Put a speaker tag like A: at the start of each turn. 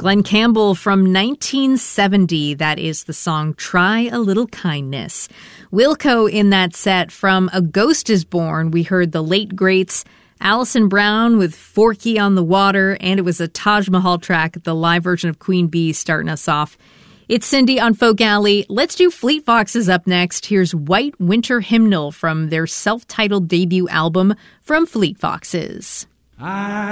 A: Glenn Campbell from 1970. That is the song Try a Little Kindness. Wilco in that set from A Ghost is Born. We heard the late greats Alison Brown with Forky on the Water, and it was a Taj Mahal track, the live version of Queen Bee, starting us off. It's Cindy on Folk Alley. Let's do Fleet Foxes up next. Here's White Winter Hymnal from their self-titled debut album, From Fleet Foxes.